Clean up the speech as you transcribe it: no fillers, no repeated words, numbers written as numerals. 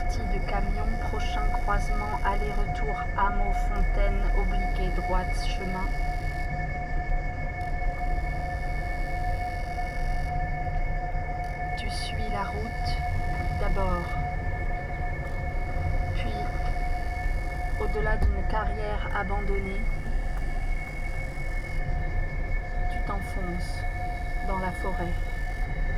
sortie de camion, prochain croisement, aller-retour, hameau, fontaine, obliqué, droite, chemin. Tu suis la route d'abord, puis au-delà d'une carrière abandonnée, tu t'enfonces dans la forêt.